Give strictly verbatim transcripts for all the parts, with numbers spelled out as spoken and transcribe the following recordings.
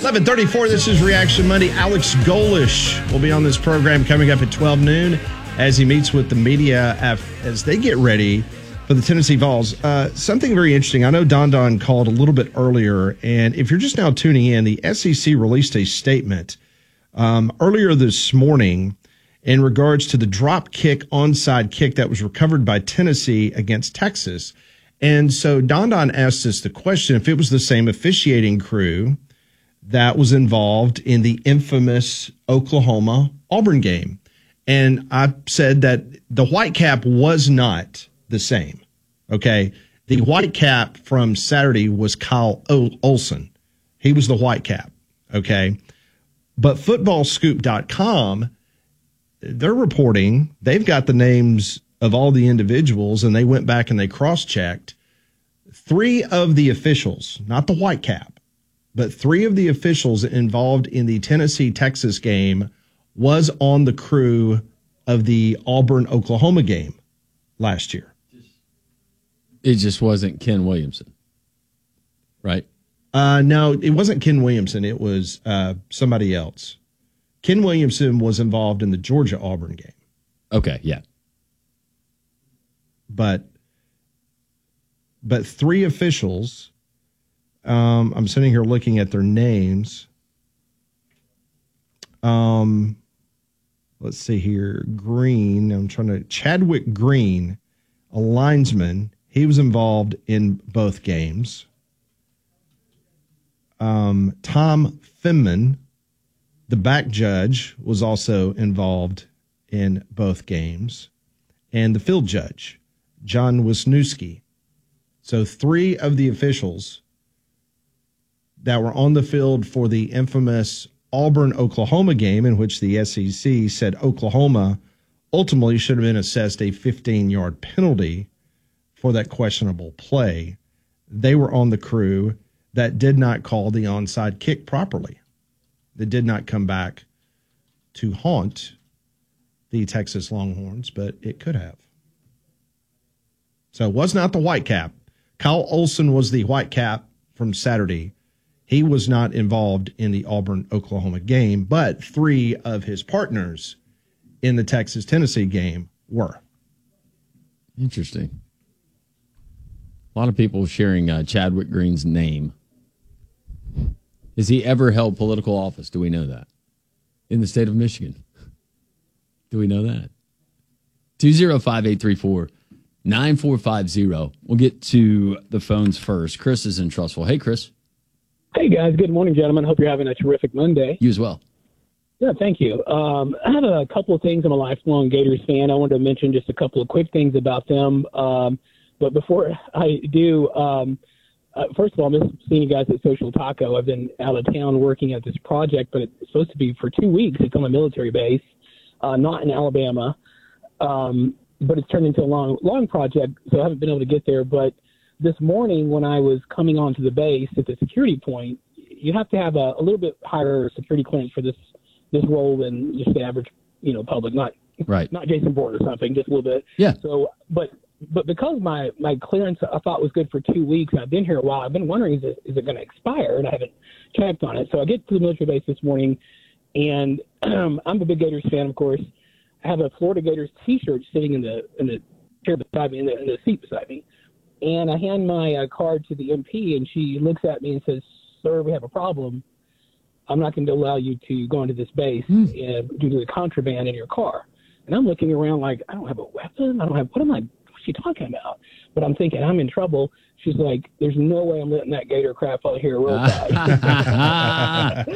eleven thirty-four, this is Reaction Monday. Alex Golesh will be on this program coming up at twelve noon as he meets with the media as they get ready for the Tennessee Vols. Uh, something very interesting. I know Don Don called a little bit earlier, and if you're just now tuning in, the S E C released a statement um, earlier this morning in regards to the drop kick, onside kick that was recovered by Tennessee against Texas. And so Don Don asked us the question if it was the same officiating crew that was involved in the infamous Oklahoma-Auburn game. And I said that the white cap was not the same, okay? The white cap from Saturday was Kyle Olson. He was the white cap, okay? But football scoop dot com, they're reporting, they've got the names of all the individuals, and they went back and they cross-checked. Three of the officials, not the white cap, but three of the officials involved in the Tennessee-Texas game was on the crew of the Auburn-Oklahoma game last year. It just wasn't Ken Williamson, right? Uh, no, it wasn't Ken Williamson. It was uh, somebody else. Ken Williamson was involved in the Georgia-Auburn game. Okay, yeah. But but three officials, um, I'm sitting here looking at their names. Um, let's see here. Green, I'm trying to, Chadwick Green, a linesman, he was involved in both games. Um, Tom Finman, the back judge, was also involved in both games. And the field judge, John Wisniewski. So three of the officials that were on the field for the infamous Auburn-Oklahoma game, in which the S E C said Oklahoma ultimately should have been assessed a fifteen-yard penalty for that questionable play, they were on the crew that did not call the onside kick properly. That did not come back to haunt the Texas Longhorns, but it could have. So it was not the white cap. Kyle Olson was the white cap from Saturday. He was not involved in the Auburn-Oklahoma game, but three of his partners in the Texas-Tennessee game were. Interesting. A lot of people sharing uh, Chadwick Green's name. Has he ever held political office? Do we know that? In the state of Michigan? Do we know that? two oh five, eight three four, nine four five zero. We'll get to the phones first. Chris is in Trussville. Hey, Chris. Hey, guys. Good morning, gentlemen. Hope you're having a terrific Monday. You as well. Yeah, thank you. Um, I have a couple of things. I'm a lifelong Gators fan. I wanted to mention just a couple of quick things about them. Um, but before I do, um, uh, first of all, I miss seeing you guys at Social Taco. I've been out of town working at this project, but it's supposed to be for two weeks. It's on a military base, uh, not in Alabama. Um, but it's turned into a long, long project, so I haven't been able to get there. But this morning when I was coming onto the base at the security point, you have to have a, a little bit higher security clearance for this this role than just the average, you know, public, not right. not Jason Bourne or something, just a little bit. Yeah. So, but but because my, my clearance I thought was good for two weeks, and I've been here a while, I've been wondering, is it, is it going to expire? And I haven't checked on it. So I get to the military base this morning, and um, I'm a big Gators fan, of course. I have a Florida Gators T-shirt sitting in the in the chair beside me, in the, in the seat beside me, and I hand my uh, card to the M P, and she looks at me and says, "Sir, we have a problem. I'm not going to allow you to go into this base mm. uh, due to the contraband in your car." And I'm looking around like, I don't have a weapon. I don't have. What am I? What's she talking about? But I'm thinking I'm in trouble. She's like, "There's no way I'm letting that Gator crap out here real fast."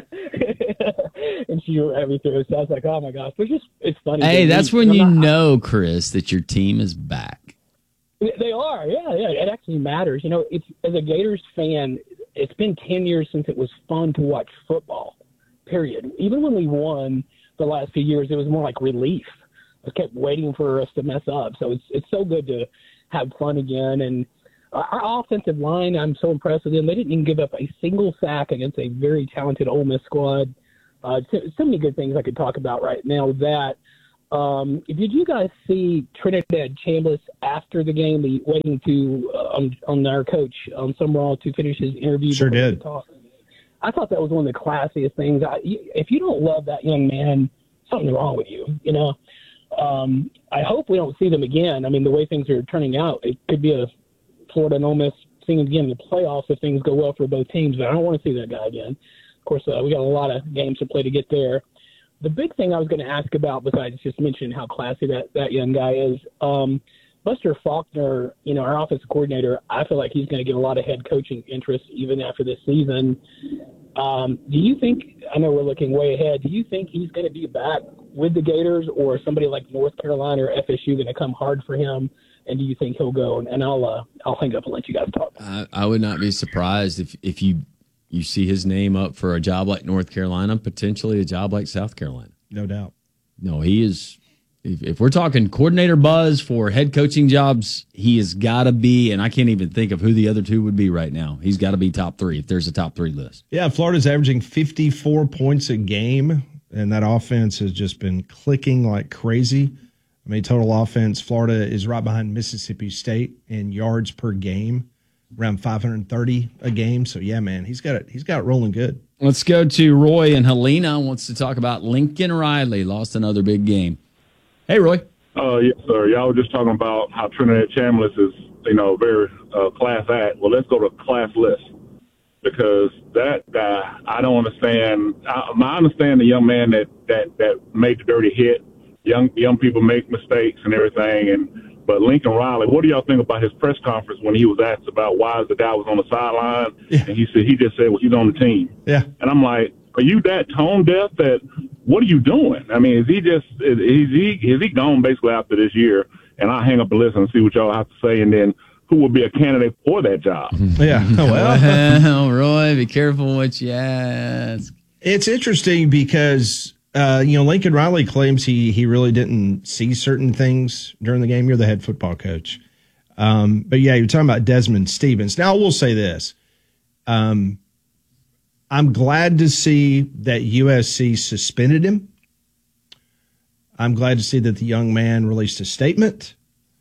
And she ran me through it. So I was like, "Oh my gosh!" But just it's funny. Hey, that's when you not, know, Chris, that your team is back. They are, yeah, yeah. It actually matters. You know, it's as a Gators fan, it's been ten years since it was fun to watch football, period. Even when we won the last few years, it was more like relief. I kept waiting for us to mess up. So it's it's so good to have fun again. And our offensive line, I'm so impressed with them. They didn't even give up a single sack against a very talented Ole Miss squad. Uh, so, so many good things I could talk about right now with that. Um, did you guys see Trinidad Chambliss after the game, waiting to uh, on, on our coach on Summerall to finish his interview? Sure did. I thought that was one of the classiest things. I, if you don't love that young man, something's wrong with you. You know, um, I hope we don't see them again. I mean, the way things are turning out, it could be a Florida and Ole Miss thing again in the playoffs if things go well for both teams. But I don't want to see that guy again. Of course, uh, we got a lot of games to play to get there. The big thing I was going to ask about, besides just mentioning how classy that, that young guy is, um, Buster Faulkner, you know, our offensive coordinator, I feel like he's going to get a lot of head coaching interest even after this season. Um, do you think, I know we're looking way ahead, do you think he's going to be back with the Gators, or somebody like North Carolina or F S U going to come hard for him? And do you think he'll go? And I'll uh, I'll hang up and let you guys talk. I, I would not be surprised if, if you you see his name up for a job like North Carolina, potentially a job like South Carolina. No doubt. No, he is. If, if we're talking coordinator buzz for head coaching jobs, he has got to be, and I can't even think of who the other two would be right now. He's got to be top three if there's a top three list. Yeah, Florida's averaging fifty-four points a game, and that offense has just been clicking like crazy. I mean, total offense, Florida is right behind Mississippi State in yards per game, around five hundred thirty a game. So, yeah, man, he's got it. He's got it rolling good. Let's go to Roy and Helena. Wants to talk about Lincoln Riley. Lost another big game. Hey, Roy. Uh, yes, sir. Y'all were just talking about how Trinidad Chambliss is, you know, very uh, class act. Well, let's go to classless, because that guy, I don't understand. I, I understand the young man that, that, that made the dirty hit. Young young people make mistakes and everything, and but Lincoln Riley, what do y'all think about his press conference when he was asked about why the guy was on the sideline? Yeah. And he said he just said, well, he's on the team. Yeah. And I'm like, are you that tone deaf that what are you doing? I mean, is he just is he is he gone basically after this year? And I'll hang up and listen and see what y'all have to say, and then who will be a candidate for that job? Yeah. Oh, well, well, Roy, be careful what you ask. It's interesting because Uh, you know, Lincoln Riley claims he he really didn't see certain things during the game. You're the head football coach. Um, but, yeah, you're talking about Desmond Stevens. Now, I will say this. Um, I'm glad to see that U S C suspended him. I'm glad to see that the young man released a statement.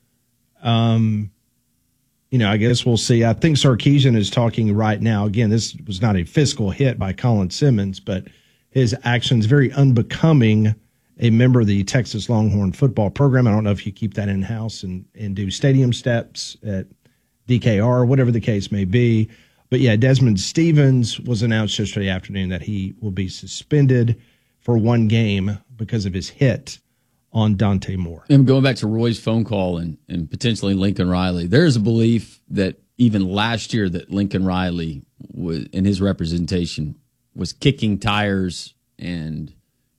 Um, you know, I guess we'll see. I think Sarkisian is talking right now. Again, this was not a physical hit by Colin Simmons, but his actions very unbecoming a member of the Texas Longhorn football program. I don't know if you keep that in-house and, and do stadium steps at D K R, whatever the case may be. But, yeah, Desmond Stevens was announced yesterday afternoon that he will be suspended for one game because of his hit on Dante Moore. And going back to Roy's phone call and, and potentially Lincoln Riley, there's a belief that even last year that Lincoln Riley was, in his representation was kicking tires and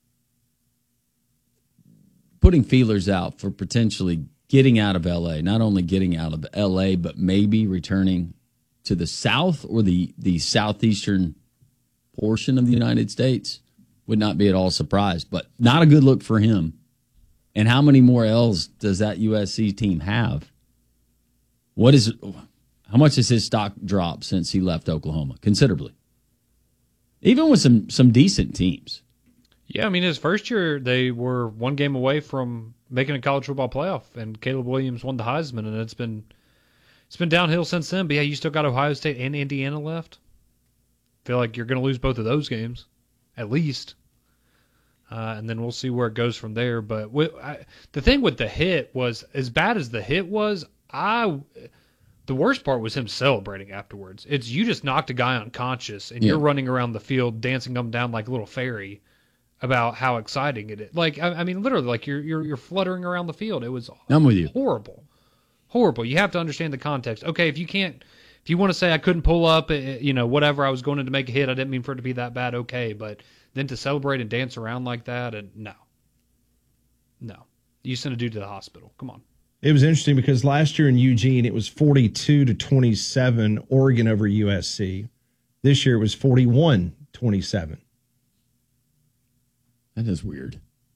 putting feelers out for potentially getting out of L A. Not only getting out of L A, but maybe returning to the South or the, the southeastern portion of the United States. Would not be at all surprised, but not a good look for him. And how many more L's does that U S C team have? What is, how much has his stock dropped since he left Oklahoma? Considerably. Even with some some decent teams. Yeah, I mean, his first year, they were one game away from making a college football playoff, and Caleb Williams won the Heisman, and it's been it's been downhill since then. But, yeah, you still got Ohio State and Indiana left. Feel like you're going to lose both of those games, at least. Uh, and then we'll see where it goes from there. But with, I, the thing with the hit was, as bad as the hit was, I – the worst part was him celebrating afterwards. It's you just knocked a guy unconscious, and yeah. you're running around the field dancing up and down like a little fairy about how exciting it is. Like, I, I mean, literally, like you're you're you're fluttering around the field. It was I'm with you. horrible, horrible. You have to understand the context. Okay, if you can't, if you want to say I couldn't pull up, you know, whatever, I was going in to make a hit. I didn't mean for it to be that bad. Okay, but then to celebrate and dance around like that, and no, no, you send a dude to the hospital. Come on. It was interesting because last year in Eugene, it was forty-two to twenty-seven, Oregon over U S C. This year it was forty-one twenty-seven. That is weird.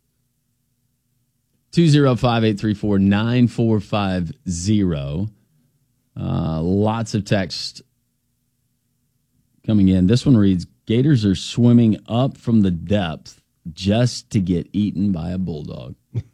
two oh five, eight three four, nine four five zero. Uh, lots of text coming in. This one reads, Gators are swimming up from the depth just to get eaten by a bulldog.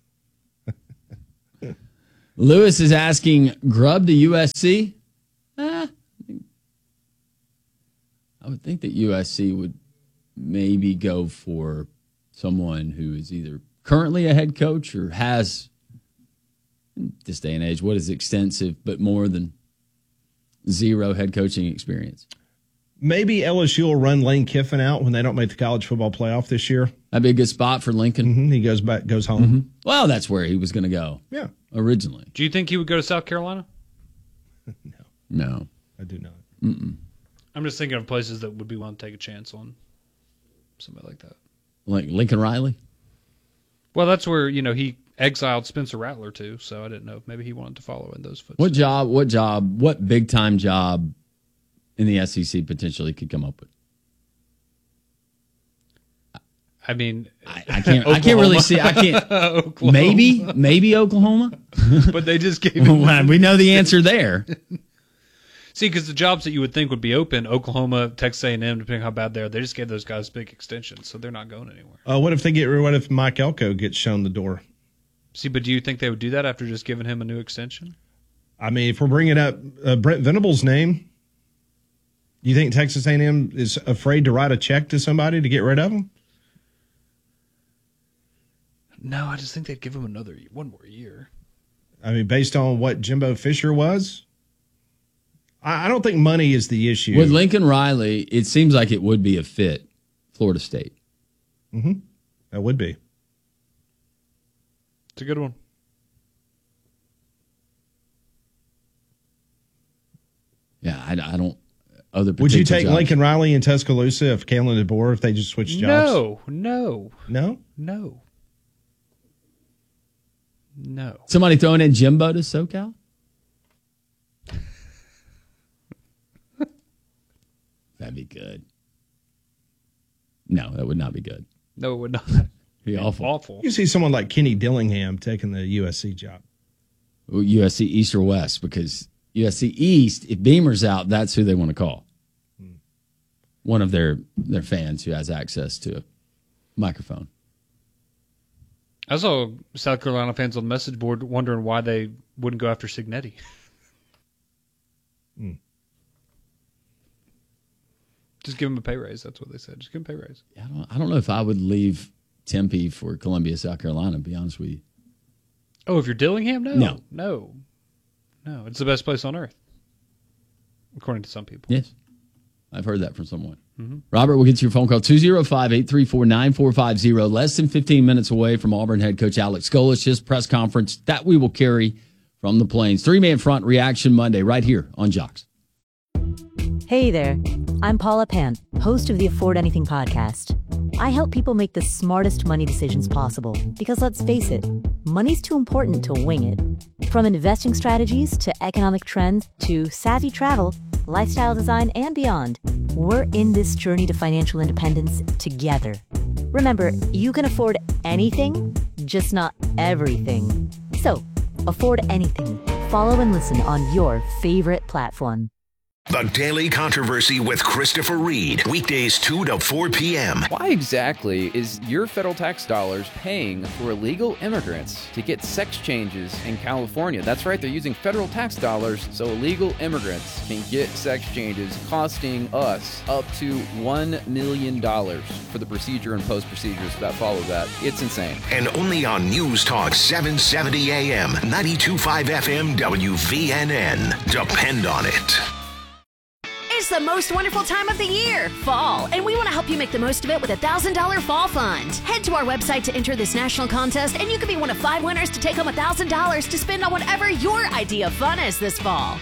Lewis is asking, Grubb to U S C? Eh, I would think that U S C would maybe go for someone who is either currently a head coach or has, in this day and age, what is extensive but more than zero head coaching experience. Maybe L S U will run Lane Kiffin out when they don't make the college football playoff this year. That'd be a good spot for Lincoln. Mm-hmm. He goes back, goes home. Mm-hmm. Well, that's where he was going to go. Yeah, originally. Do you think he would go to South Carolina? No, no, I do not. Mm-mm. I'm just thinking of places that would be willing to take a chance on somebody like that. Like Lincoln Riley? Well, that's where, you know, he exiled Spencer Rattler too, so I didn't know if maybe he wanted to follow in those footsteps. What job, what job, what big time job in the S E C potentially could come up with? I mean, I, I can't. I can't really see. I can't. maybe, maybe Oklahoma, but they just gave. Him well, we know the answer there. See, because the jobs that you would think would be open, Oklahoma, Texas A and M, depending on how bad they are, they just gave those guys big extensions, so they're not going anywhere. Uh, what if they get? What if Mike Elko gets shown the door? See, but do you think they would do that after just giving him a new extension? I mean, if we're bringing up uh, Brent Venables' name, do you think Texas A and M is afraid to write a check to somebody to get rid of him? No, I just think they'd give him another one more year. I mean, based on what Jimbo Fisher was, I, I don't think money is the issue. With Lincoln Riley, it seems like it would be a fit. Florida State. Mm-hmm. That would be. It's a good one. Yeah, I, I don't. Other would you take jobs. Lincoln Riley and Tuscaloosa if Kalen DeBoer if they just switched jobs? No, no, no, no. No. Somebody throwing in Jimbo to SoCal? That'd be good. No, that would not be good. No, it would not. Be awful. Awful. You see someone like Kenny Dillingham taking the U S C job. Well, U S C East or West, because U S C East, if Beamer's out, that's who they want to call. Hmm. One of their, their fans who has access to a microphone. I saw South Carolina fans on the message board wondering why they wouldn't go after Signetti. Mm. Just give him a pay raise. That's what they said. Just give him a pay raise. I don't, I don't know if I would leave Tempe for Columbia, South Carolina, to be honest with you. Oh, if you're Dillingham? No. No. No. No. It's the best place on earth, according to some people. Yes. I've heard that from someone. Mm-hmm. Robert, we'll get to your phone call. two oh five, eight three four, nine four five zero. Less than fifteen minutes away from Auburn head coach Alex Golesh, his press conference that we will carry from the Plains. Three-man front reaction Monday right here on Jocks. Hey there. I'm Paula Pant, host of the Afford Anything podcast. I help people make the smartest money decisions possible because, let's face it, money's too important to wing it. From investing strategies to economic trends to savvy travel, lifestyle design, and beyond, we're in this journey to financial independence together. Remember, you can afford anything, just not everything. So, afford anything. Follow and listen on your favorite platform. The Daily Controversy with Christopher Reed. Weekdays two to four p.m. Why exactly is your federal tax dollars paying for illegal immigrants to get sex changes in California? That's right, they're using federal tax dollars so illegal immigrants can get sex changes, costing us up to one million dollars for the procedure and post-procedures that follow that. It's insane. And only on News Talk seven seventy A M, ninety-two point five F M, W V N N. Depend on it. It's the most wonderful time of the year, fall, and we want to help you make the most of it with a one thousand dollars Fall Fund. Head to our website to enter this national contest, and you could be one of five winners to take home one thousand dollars to spend on whatever your idea of fun is this fall.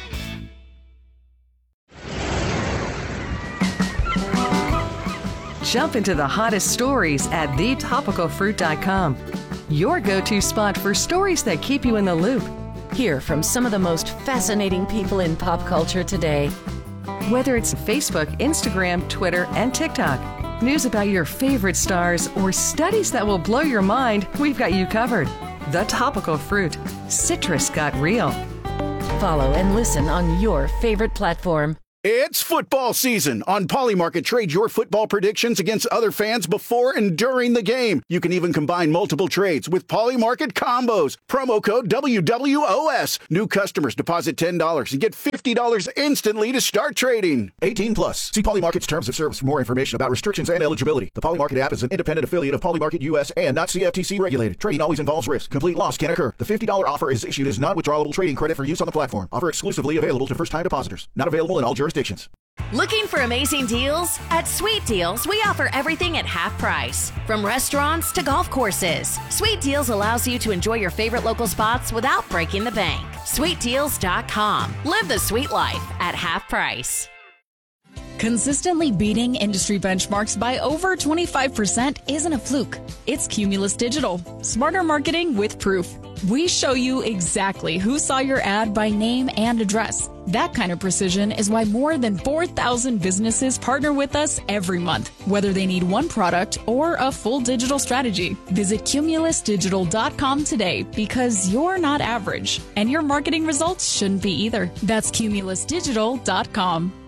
Jump into the hottest stories at the topical fruit dot com. Your go-to spot for stories that keep you in the loop. Hear from some of the most fascinating people in pop culture today. Whether it's Facebook, Instagram, Twitter, and TikTok, news about your favorite stars, or studies that will blow your mind, we've got you covered. The Topical Fruit. Citrus got real. Follow and listen on your favorite platform. It's football season. On Polymarket, trade your football predictions against other fans before and during the game. You can even combine multiple trades with Polymarket combos. Promo code W W O S. New customers deposit ten dollars and get fifty dollars instantly to start trading. eighteen plus. See Polymarket's terms of service for more information about restrictions and eligibility. The Polymarket app is an independent affiliate of Polymarket U S and not C F T C regulated. Trading always involves risk. Complete loss can occur. The fifty dollars offer is issued as non-withdrawable trading credit for use on the platform. Offer exclusively available to first-time depositors. Not available in all jurisdictions. Looking for amazing deals? At Sweet Deals, we offer everything at half price. From restaurants to golf courses, Sweet Deals allows you to enjoy your favorite local spots without breaking the bank. sweet deals dot com. Live the sweet life at half price. Consistently beating industry benchmarks by over twenty-five percent isn't a fluke. It's Cumulus Digital. Smarter marketing with proof. We show you exactly who saw your ad by name and address. That kind of precision is why more than four thousand businesses partner with us every month, whether they need one product or a full digital strategy. Visit cumulus digital dot com today because you're not average, and your marketing results shouldn't be either. That's cumulus digital dot com.